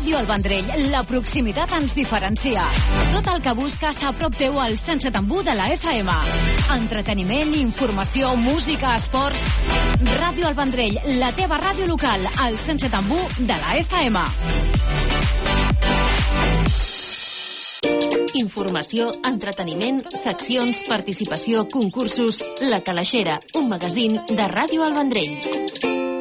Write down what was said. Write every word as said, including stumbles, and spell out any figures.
Ràdio El Vendrell, la proximitat ens diferencia. Tot el que busques a prop teu al cent set coma u de la F M. Entreteniment, informació, música, esports... Ràdio El Vendrell, la teva ràdio local, al cent set coma u de la F M. Informació, entreteniment, seccions, participació, concursos... La Calaixera, un magazín de Ràdio El Vendrell.